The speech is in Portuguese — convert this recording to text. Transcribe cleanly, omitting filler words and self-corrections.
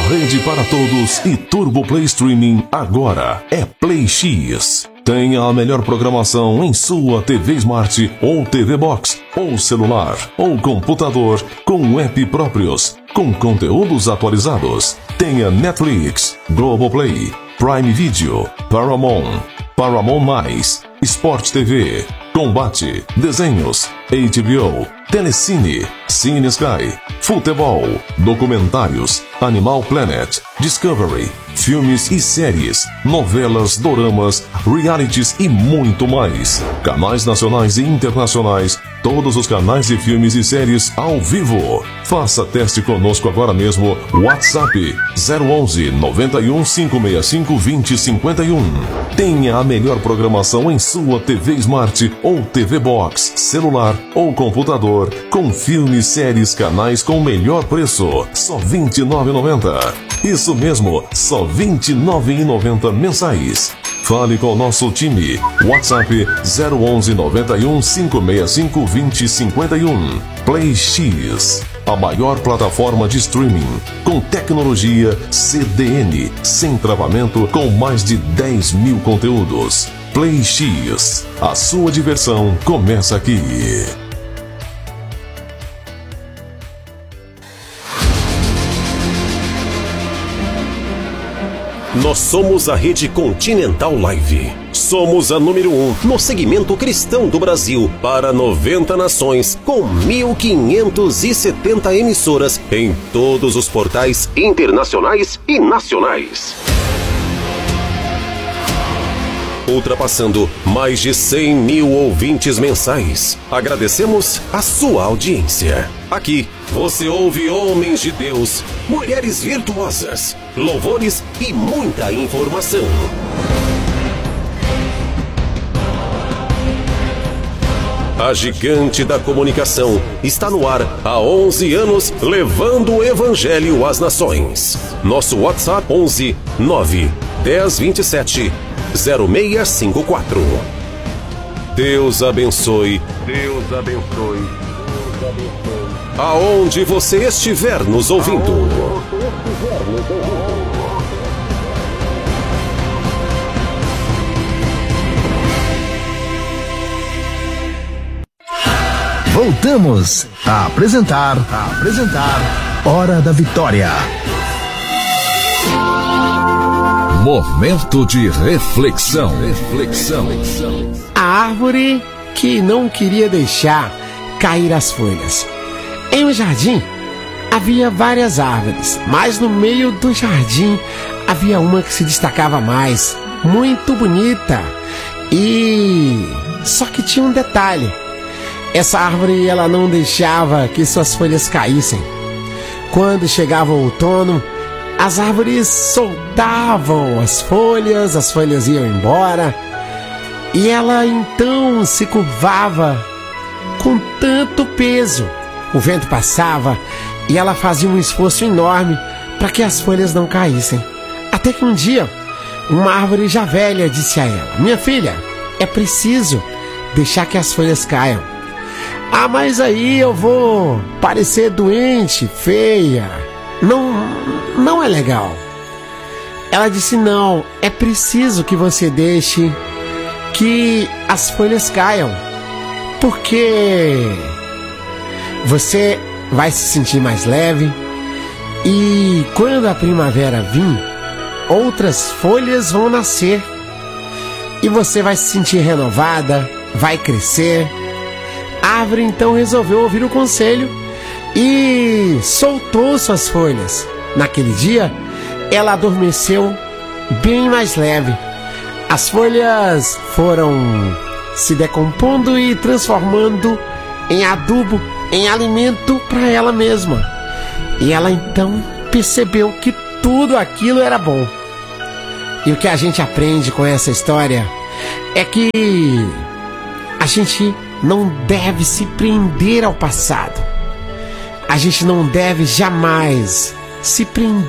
rede para todos e Turbo Play Streaming agora é Play X. Tenha a melhor programação em sua TV Smart ou TV Box, ou celular, ou computador, com app próprios, com conteúdos atualizados. Tenha Netflix, Globoplay, Prime Video, Paramount, Paramount+, Sport TV, Combate, Desenhos, HBO, Telecine, Cine Sky, Futebol, Documentários, Animal Planet, Discovery, filmes e séries, novelas, doramas, realities e muito mais. Canais nacionais e internacionais, todos os canais de filmes e séries ao vivo. Faça teste conosco agora mesmo. WhatsApp 011 91 565 2051. Tenha a melhor programação em sua TV Smart ou TV Box, celular ou computador, com filmes, séries, canais com melhor preço. Só R$ 29,90. Isso mesmo, só R$ 29,90 mensais. Fale com o nosso time. WhatsApp 011 91 565 2051. Play X, a maior plataforma de streaming com tecnologia CDN, sem travamento, com mais de 10 mil conteúdos. Play X, a sua diversão começa aqui. Nós somos a Rede Continental Live. Somos a número 1 no segmento cristão do Brasil para 90 nações, com 1.570 emissoras em todos os portais internacionais e nacionais. Ultrapassando mais de 100 mil ouvintes mensais. Agradecemos a sua audiência. Aqui você ouve homens de Deus, mulheres virtuosas, louvores e muita informação. A gigante da comunicação está no ar há 11 anos, levando o evangelho às nações. Nosso WhatsApp 11 9 10 27 0654. Deus abençoe. Deus abençoe. Aonde você estiver nos ouvindo. Voltamos a apresentar Hora da Vitória. Momento de reflexão. A árvore que não queria deixar cair as folhas. Em um jardim havia várias árvores, mas no meio do jardim havia uma que se destacava mais, muito bonita. Só que tinha um detalhe. Essa árvore ela não deixava que suas folhas caíssem. Quando chegava o outono, as árvores soltavam as folhas iam embora, e ela então se curvava com tanto peso. O vento passava e ela fazia um esforço enorme para que as folhas não caíssem. Até que um dia, uma árvore já velha disse a ela: "Minha filha, é preciso deixar que as folhas caiam." "Ah, mas aí eu vou parecer doente, feia. Não é legal." Ela disse: "Não, é preciso que você deixe que as folhas caiam, porque você vai se sentir mais leve, e quando a primavera vir, outras folhas vão nascer, e você vai se sentir renovada, vai crescer." A árvore então resolveu ouvir o conselho e soltou suas folhas. Naquele dia, ela adormeceu bem mais leve. As folhas foram se decompondo e transformando em adubo, em alimento para ela mesma. E ela então percebeu que tudo aquilo era bom. E o que a gente aprende com essa história é que a gente não deve se prender ao passado. A gente não deve jamais se prender